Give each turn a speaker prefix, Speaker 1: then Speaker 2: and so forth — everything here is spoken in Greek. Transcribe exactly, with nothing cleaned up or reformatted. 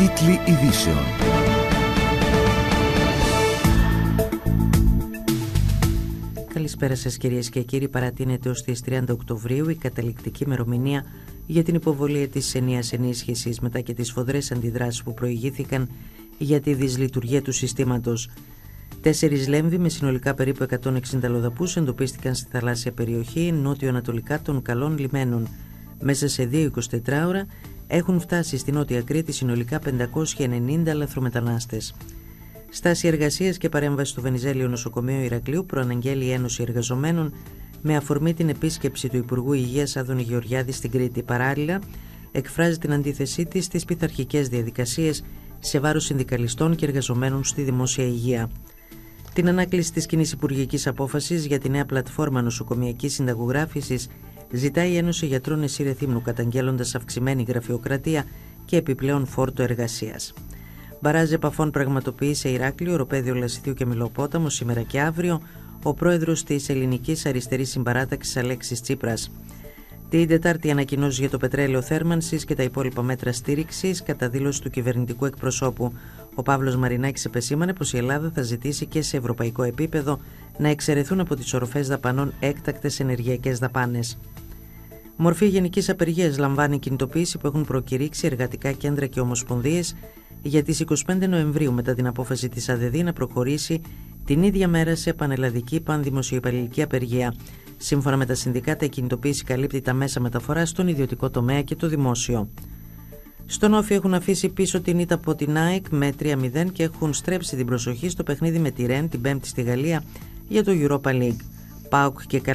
Speaker 1: Τίτλοι ειδήσεων.
Speaker 2: Καλησπέρα σας κυρίες και κύριοι. Παρατείνεται ως τις τριάντα Οκτωβρίου η καταληκτική ημερομηνία για την υποβολή της ενιαίας ενίσχυσης μετά και τις σφοδρές αντιδράσεις που προηγήθηκαν για τη δυσλειτουργία του συστήματος. Τέσσερις λέμβοι με συνολικά περίπου εκατόν εξήντα αλλοδαπούς εντοπίστηκαν στη θαλάσσια περιοχή νότιο-ανατολικά των Καλών Λιμένων. Μέσα σε δύο εικοσιτετράωρα έχουν φτάσει στη Νότια Κρήτη συνολικά πεντακόσιοι ενενήντα λαθρομετανάστες. Στάση εργασίας και παρέμβαση στο Βενιζέλιο Νοσοκομείο Ηρακλείου προαναγγέλει η Ένωση Εργαζομένων με αφορμή την επίσκεψη του Υπουργού Υγείας Άδωνη Γεωργιάδη στην Κρήτη. Παράλληλα, εκφράζει την αντίθεσή της στις πειθαρχικές διαδικασίες σε βάρος συνδικαλιστών και εργαζομένων στη δημόσια υγεία. Την ανάκληση της κοινής υπουργικής απόφασης για τη νέα πλατφόρμα νοσοκομιακής συνταγογράφησης ζητάει η Ένωση Γιατρών Εσύ Ρεθύμνου, καταγγέλλοντας αυξημένη γραφειοκρατία και επιπλέον φόρτο εργασίας. Μπαράζ επαφών πραγματοποιεί σε Ηράκλειο, Οροπέδιο Λασιθίου και Μιλοπόταμο σήμερα και αύριο ο πρόεδρος της Ελληνικής Αριστερής Συμπαράταξης Αλέξης Τσίπρας. Την Τετάρτη ανακοινώσεις για το πετρέλαιο θέρμανσης και τα υπόλοιπα μέτρα στήριξης κατά δήλωση του κυβερνητικού εκπροσώπου. Ο Παύλος Μαρινάκης επεσήμανε πως η Ελλάδα θα ζητήσει και σε ευρωπαϊκό επίπεδο να εξαιρεθούν από τις οροφές δαπανών έκτακτες ενεργειακές δαπάνες. Μορφή γενικής απεργίας λαμβάνει η κινητοποίηση που έχουν προκηρύξει εργατικά κέντρα και ομοσπονδίες για τις εικοστή πέμπτη Νοεμβρίου μετά την απόφαση της ΑΔΕΔ να προχωρήσει την ίδια μέρα σε πανελλαδική πανδημοσιοϊπαλληλική απεργία. Σύμφωνα με τα συνδικάτα, η κινητοποίηση καλύπτει τα μέσα μεταφοράς στον ιδιωτικό τομέα και το δημόσιο. Στον Όφη έχουν αφήσει πίσω την ήττα από την ΑΕΚ με τρία μηδέν και έχουν στρέψει την προσοχή στο παιχνίδι με τη Ρεν την Πέμπτη στη Γαλλία για το Europa League. ΠΑΟΚ και